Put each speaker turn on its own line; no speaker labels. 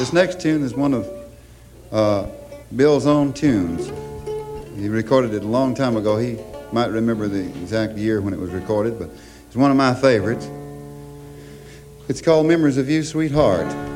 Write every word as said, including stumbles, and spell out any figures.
This next tune is one of uh, Bill's own tunes. He recorded it a long time ago. He might remember the exact year when it was recorded, but it's one of my favorites. It's called Memories of You, Sweetheart.